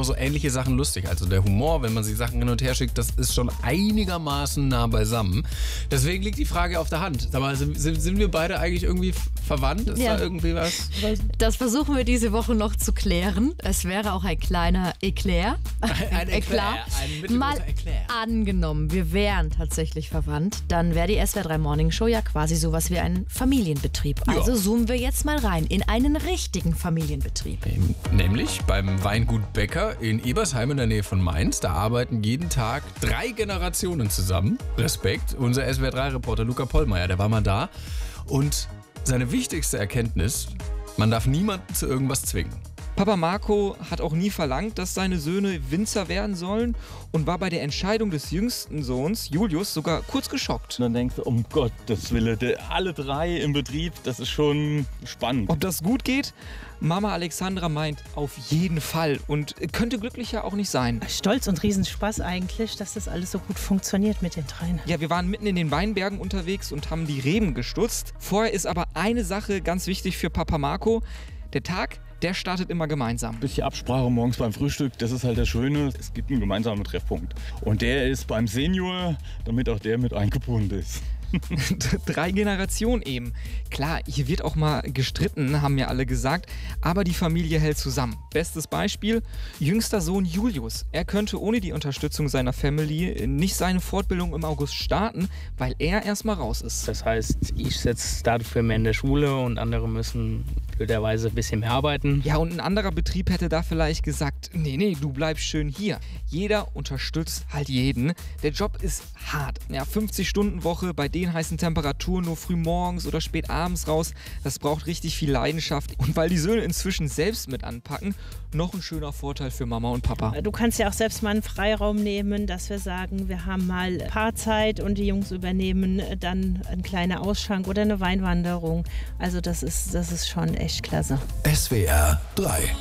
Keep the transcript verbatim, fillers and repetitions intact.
noch so ähnliche Sachen lustig. Also der Humor, wenn man sich Sachen hin und her schickt, das ist schon einigermaßen nah beisammen. Deswegen liegt die Frage auf der Hand. Sag mal, sind, sind wir beide eigentlich irgendwie verwandt? Ist Ja. da irgendwie was? Das versuchen wir diese Woche noch zu klären. Es wäre auch ein kleiner Eclair. Ein Eclair, ein mittelgroßer Mal Eclair. angenommen, wir wären tatsächlich verwandt, dann wäre die S W R drei Morning Show ja quasi sowas wie ein Familienbetrieb. Also Ja. zoomen wir jetzt mal rein in einen richtigen Familienbetrieb. Nämlich beim Weingut Becker in Ebersheim in der Nähe von Mainz. Da arbeiten jeden Tag drei Generationen zusammen. Respekt. Unser S W R drei Reporter Luca Pollmeier, der war mal da. Und seine wichtigste Erkenntnis: Man darf niemanden zu irgendwas zwingen. Papa Marco hat auch nie verlangt, dass seine Söhne Winzer werden sollen und war bei der Entscheidung des jüngsten Sohns, Julius, sogar kurz geschockt. Und dann denkst du, um Gottes Willen, der- alle drei im Betrieb, das ist schon spannend. Ob das gut geht? Mama Alexandra meint auf jeden Fall und könnte glücklicher auch nicht sein. Stolz und Riesenspaß eigentlich, dass das alles so gut funktioniert mit den dreien. Ja, wir waren mitten in den Weinbergen unterwegs und haben die Reben gestutzt. Vorher ist aber eine Sache ganz wichtig für Papa Marco. Der Tag, der startet immer gemeinsam. Bisschen Absprache morgens beim Frühstück, das ist halt das Schöne. Es gibt einen gemeinsamen Treffpunkt. Und der ist beim Senior, damit auch der mit eingebunden ist. Drei Generationen eben. Klar, hier wird auch mal gestritten, haben ja alle gesagt, aber die Familie hält zusammen. Bestes Beispiel, jüngster Sohn Julius. Er könnte ohne die Unterstützung seiner Family nicht seine Fortbildung im August starten, weil er erstmal raus ist. Das heißt, ich setze dafür mehr in der Schule und andere müssen blöderweise ein bisschen mehr arbeiten. Ja, und ein anderer Betrieb hätte da vielleicht gesagt, nee, nee, du bleibst schön hier. Jeder unterstützt halt jeden. Der Job ist hart. Ja, fünfzig Stunden Woche bei den heißen Temperaturen, nur früh morgens oder spät abends raus. Das braucht richtig viel Leidenschaft. Und weil die Söhne inzwischen selbst mit anpacken, noch ein schöner Vorteil für Mama und Papa. Du kannst ja auch selbst mal einen Freiraum nehmen, dass wir sagen, wir haben mal Paarzeit und die Jungs übernehmen dann ein kleiner Ausschank oder eine Weinwanderung. Also das ist, das ist schon echt klasse. S W R drei